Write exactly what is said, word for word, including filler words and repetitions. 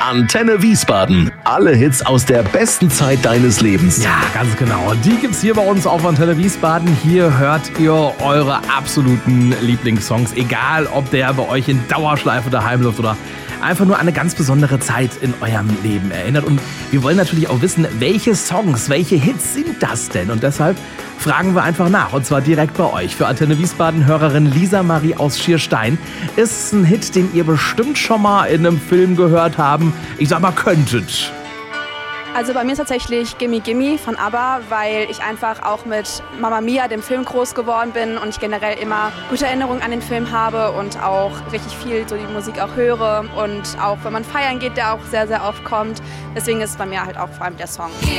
Antenne Wiesbaden. Alle Hits aus der besten Zeit deines Lebens. Ja, ganz genau. Die gibt's hier bei uns auf Antenne Wiesbaden. Hier hört ihr eure absoluten Lieblingssongs, egal ob der bei euch in Dauerschleife daheim läuft oder einfach nur an eine ganz besondere Zeit in eurem Leben erinnert. Und wir wollen natürlich auch wissen, welche Songs, welche Hits sind das denn? Und deshalb fragen wir einfach nach, und zwar direkt bei euch. Für Antenne Wiesbaden-Hörerin Lisa Marie aus Schierstein. Ist es ein Hit, den ihr bestimmt schon mal in einem Film gehört haben? Ich sag mal, könntet. Also bei mir ist tatsächlich Gimme Gimme von ABBA, weil ich einfach auch mit Mamma Mia, dem Film, groß geworden bin und ich generell immer gute Erinnerungen an den Film habe und auch richtig viel so die Musik auch höre und auch wenn man feiern geht, der auch sehr, sehr oft kommt. Deswegen ist es bei mir halt auch vor allem der Song.